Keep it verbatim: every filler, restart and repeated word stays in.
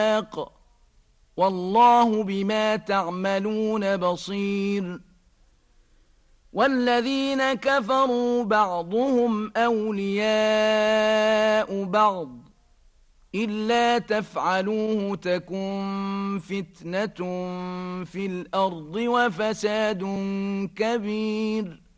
والله بما تعملون بصير والذين كفروا بعضهم أولياء بعض إلا تفعلوه تكن فتنة في الأرض وفساد كبير